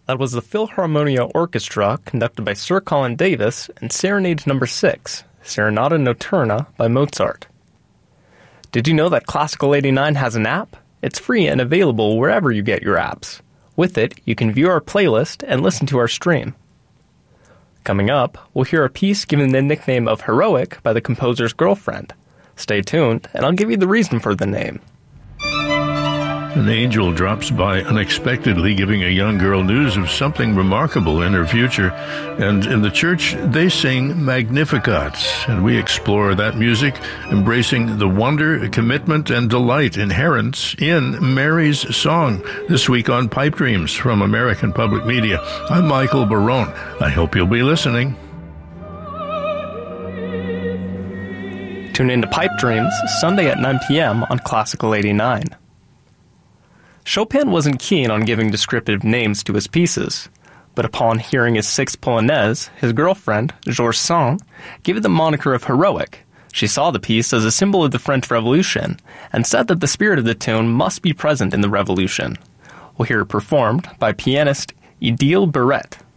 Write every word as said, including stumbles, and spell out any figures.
That was the Philharmonia Orchestra, conducted by Sir Colin Davis, and Serenade Number six, Serenata Notturna by Mozart. Did you know that Classical eighty-nine has an app? It's free and available wherever you get your apps. With it, you can view our playlist and listen to our stream. Coming up, we'll hear a piece given the nickname of Heroic by the composer's girlfriend. Stay tuned, and I'll give you the reason for the name. An angel drops by unexpectedly, giving a young girl news of something remarkable in her future. And in the church, they sing Magnificat, and we explore that music, embracing the wonder, commitment, and delight inherent in Mary's song. This week on Pipe Dreams from American Public Media, I'm Michael Barone. I hope you'll be listening. Tune in to Pipe Dreams, Sunday at nine p.m. on Classical eighty-nine. Chopin wasn't keen on giving descriptive names to his pieces, but upon hearing his sixth Polonaise, his girlfriend, Georges Sand, gave it the moniker of Heroic. She saw the piece as a symbol of the French Revolution, and said that the spirit of the tune must be present in the Revolution. We'll hear it performed by pianist Idil Biret.